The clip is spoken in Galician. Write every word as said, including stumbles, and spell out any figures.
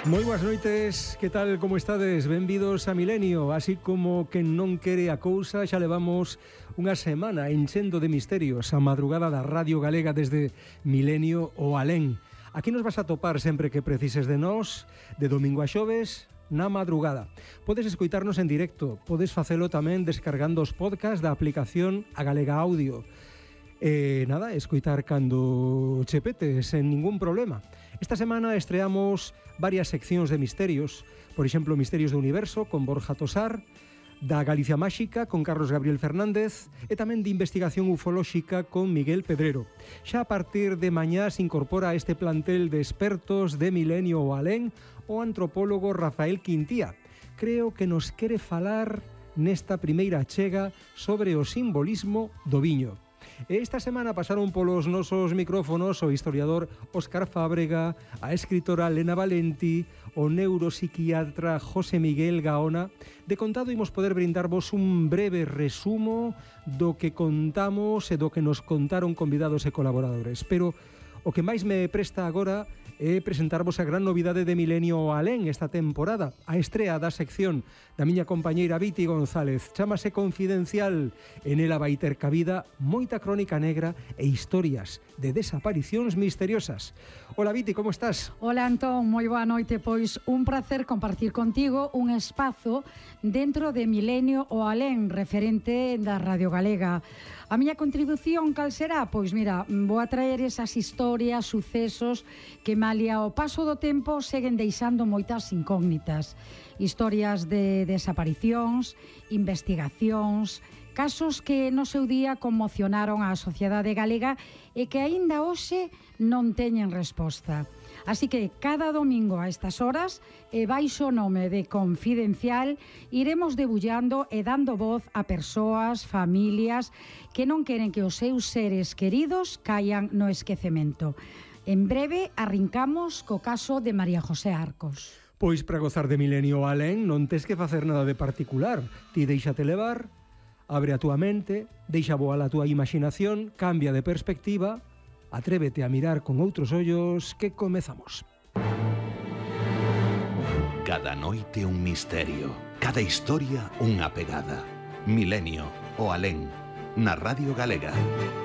Moi boas noites, que tal, como estades? Benvidos a Milenio. Así como que non quere a cousa, xa levamos unha semana enchendo de misterios a madrugada da Radio Galega desde Milenio o Alén. Aquí nos vas a topar sempre que precises de nós, de domingo a xoves, na madrugada. Podes escoitarnos en directo, podes facelo tamén descargando os podcast da aplicación A Galega Audio. E nada, escoitar cando che pete, sen ningún problema. Esta semana estreamos varias seccións de misterios, por exemplo, Misterios do Universo con Borja Tosar, da Galicia Máxica con Carlos Gabriel Fernández e tamén de Investigación Ufolóxica con Miguel Pedrero. Xa a partir de mañá se incorpora a este plantel de expertos de Milenio o Alén o antropólogo Rafael Quintía. Creo que nos quere falar nesta primeira achega sobre o simbolismo do viño. Esta semana pasaron polos nosos micrófonos o historiador Óscar Fábrega, a escritora Lena Valenti, o neuropsiquiatra José Miguel Gaona. De contado imos poder brindarvos un breve resumo do que contamos e do que nos contaron convidados e colaboradores. Pero o que máis me presta agora é presentarvos a gran novidade de Milenio Alén esta temporada, a estrea da sección da miña compañeira Viti González. Chámase Confidencial. En ela vai ter cabida moita crónica negra e historias de desaparicións misteriosas. Hola Viti, como estás? Hola Antón, moi boa noite. Pois un placer compartir contigo un espazo dentro de Milenio o Alén, referente da Radio Galega. A miña contribución cal será? Pois mira, vou a traer esas historias, sucesos que malia o paso do tempo seguen deixando moitas incógnitas. Historias de desaparicións, investigacións, casos que no seu día conmocionaron a sociedade galega e que aínda hoxe non teñen resposta. Así que cada domingo a estas horas, e baixo o nome de Confidencial, iremos debullando e dando voz a persoas, familias que non queren que os seus seres queridos caian no esquecemento. En breve arrincamos co caso de María José Arcos. Pois para gozar de Milenio Alén non tes que facer nada de particular. Ti deixate levar, abre a túa mente, deixa voar a túa imaginación, cambia de perspectiva, atrévete a mirar con outros ollos, que comezamos. Cada noite un misterio, cada historia unha pegada. Milenio o Alén, na Radio Galega.